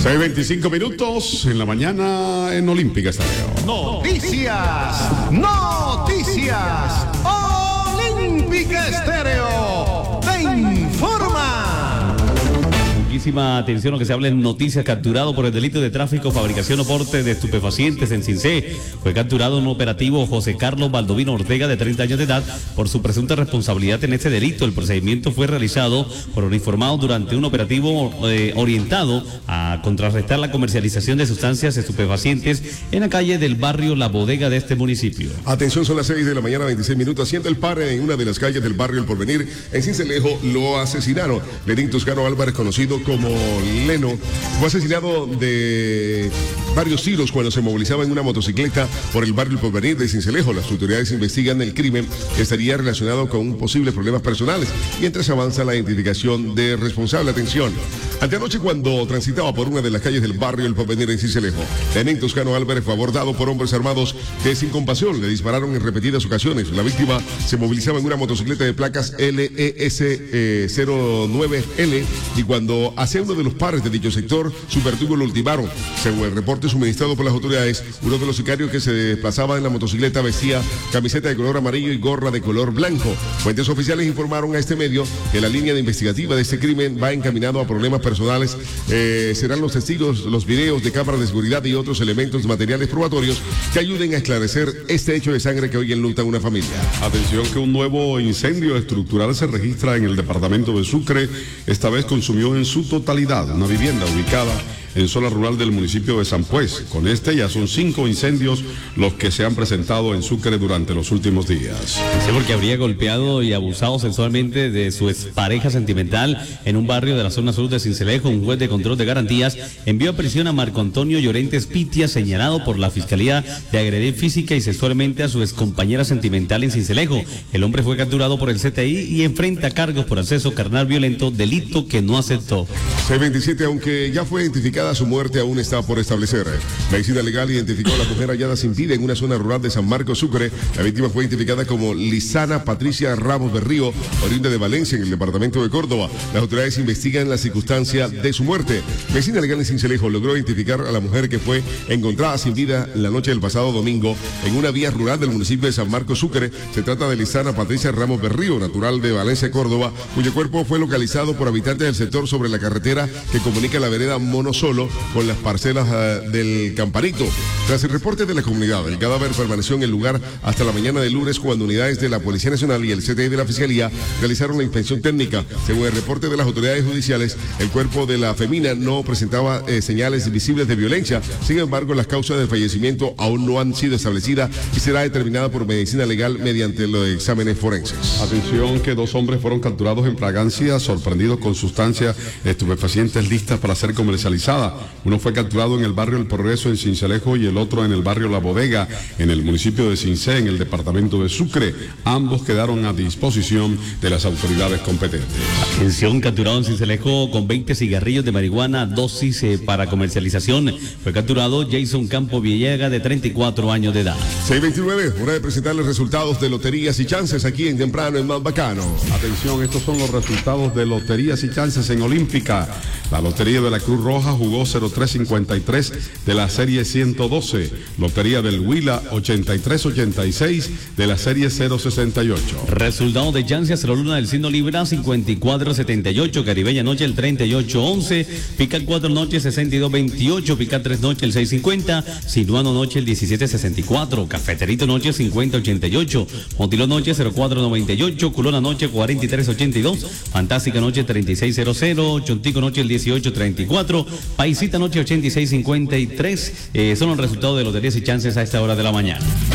6:25 minutos en la mañana en Olímpica Estéreo. Noticias. Olímpica Estéreo te informa. Muchísima atención a lo que se habla en noticias. Capturado por el delito de tráfico, fabricación o porte de estupefacientes en Cincé. Fue capturado en un operativo José Carlos Baldovino Ortega, de 30 años de edad, por su presunta responsabilidad en este delito. El procedimiento fue realizado por uniformados durante un operativo orientado a contrarrestar la comercialización de sustancias estupefacientes en la calle del barrio La Bodega de este municipio. Atención, son las 6 de la mañana, 26 minutos. Haciendo el par en una de las calles del barrio El Porvenir, en Cincelejo, lo asesinaron. Lenín Toscano Álvarez, conocido como Leno, fue asesinado de varios tiros cuando se movilizaba en una motocicleta por el barrio El Porvenir de Cincelejo. Las autoridades investigan el crimen, que estaría relacionado con posibles problemas personales, mientras avanza la identificación de responsable. Atención, anteanoche, cuando transitaba por una de las calles del barrio El Porvenir en Cincelejo, Lenín Toscano Álvarez fue abordado por hombres armados que, sin compasión, le dispararon en repetidas ocasiones. La víctima se movilizaba en una motocicleta de placas LES 09L y cuando hacia uno de los pares de dicho sector, su verdugo lo ultimaron. Según el reporte suministrado por las autoridades, uno de los sicarios que se desplazaba en la motocicleta vestía camiseta de color amarillo y gorra de color blanco. Fuentes oficiales informaron a este medio que la línea de investigativa de este crimen va encaminado a problemas personales. Serán los testigos, los videos de cámaras de seguridad y otros elementos materiales probatorios que ayuden a esclarecer este hecho de sangre que hoy enluta una familia. Atención, que un nuevo incendio estructural se registra en el departamento de Sucre. Esta vez consumió en su totalidad una vivienda ubicada en zona rural del municipio de San Pues. Con este ya son 5 incendios los que se han presentado en Sucre durante los últimos días. Sí, porque habría golpeado y abusado sexualmente de su expareja sentimental en un barrio de la zona sur de Cincelejo. Un juez de control de garantías envió a prisión a Marco Antonio Llorentes Pitia, señalado por la Fiscalía de agredir física y sexualmente a su excompañera sentimental en Cincelejo. El hombre fue capturado por el CTI y enfrenta cargos por acceso carnal violento, delito que no aceptó. C27, aunque ya fue identificada, su muerte aún está por establecer. Medicina legal identificó a la mujer hallada sin vida en una zona rural de San Marcos, Sucre. La víctima fue identificada como Lisana Patricia Ramos Berrío, oriunda de Valencia, en el departamento de Córdoba. Las autoridades investigan la circunstancia de su muerte. Medicina legal en Cincelejo logró identificar a la mujer que fue encontrada sin vida la noche del pasado domingo en una vía rural del municipio de San Marcos, Sucre. Se trata de Lisana Patricia Ramos Berrío, natural de Valencia, Córdoba, cuyo cuerpo fue localizado por habitantes del sector sobre la carretera que comunica la vereda Monosolo con las parcelas del Campanito. Tras el reporte de la comunidad, el cadáver permaneció en el lugar hasta la mañana del lunes, cuando unidades de la Policía Nacional y el CTI de la Fiscalía realizaron la inspección técnica. Según el reporte de las autoridades judiciales, el cuerpo de la femina no presentaba señales visibles de violencia. Sin embargo, las causas del fallecimiento aún no han sido establecidas y será determinada por medicina legal mediante los exámenes forenses. Atención, que 2 hombres fueron capturados en Fragancia, sorprendidos con sustancias estupefacientes listas para ser comercializadas. Uno fue capturado en el barrio El Progreso en Cincelejo y el otro en el barrio La Bodega, en el municipio de Cincé, en el departamento de Sucre. Ambos quedaron a disposición de las autoridades competentes. Atención, capturado en Cincelejo con 20 cigarrillos de marihuana, dosis para comercialización. Fue capturado Jason Campo Villegas, de 34 años de edad. 6:29, hora de presentar los resultados de loterías y chances aquí en Temprano, en Más Bacano. Atención, estos son los resultados de loterías y chances en Olímpica. La Lotería de la Cruz Roja jugó 0353 de la serie 112. Lotería del Huila 8386 de la serie 068. Resultado de chances: Luna del Signo Libra 5478, Caribeña Noche el 3811, Pica 4 Noche 6228, Pica 3 Noche el 650, Sinuano Noche el 1764, Cafeterito Noche 5088, Motilón Noche 0498, Culona Noche 4382, Fantástica Noche 3600, Chontico Noche el 1834, Paisita Noche 8653. Son los resultados de loterías y chances a esta hora de la mañana.